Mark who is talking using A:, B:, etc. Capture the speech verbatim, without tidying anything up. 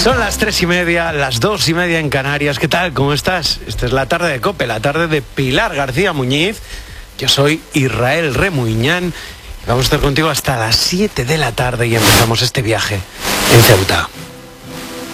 A: Son las tres y media, las dos y media en Canarias. ¿Qué tal? ¿Cómo estás? Esta es la tarde de COPE, la tarde de Pilar García Muñiz. Yo soy Israel Remuñán y vamos a estar contigo hasta las siete de la tarde y empezamos este viaje en Ceuta.